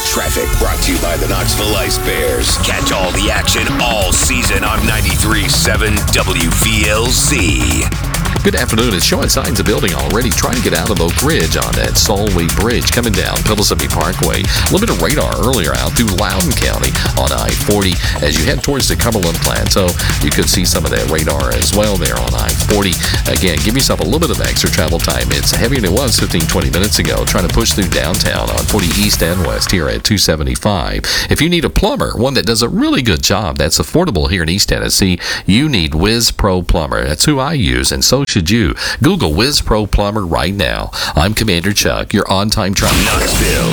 Traffic brought to you by the Knoxville Ice Bears. Catch all the action all season on 93.7 WVLZ. Good afternoon. It's showing signs of building already. Trying to get out of Oak Ridge on that Solway Bridge coming down Pillsbury Parkway. A little bit of radar earlier out through Loudoun County on I-40 as you head towards the Cumberland Plateau. You could see some of that radar as well there on I-40. Again, give yourself a little bit of extra travel time. It's heavier than it was 15-20 minutes ago. Trying to push through downtown on 40 East and West here at 275. If you need a plumber, one that does a really good job, that's affordable here in East Tennessee, you need Whiz Pro Plumber. That's who I use, and so should you. Google Whiz Pro Plumber right now. I'm Commander Chuck, your on-time traffic. Knoxville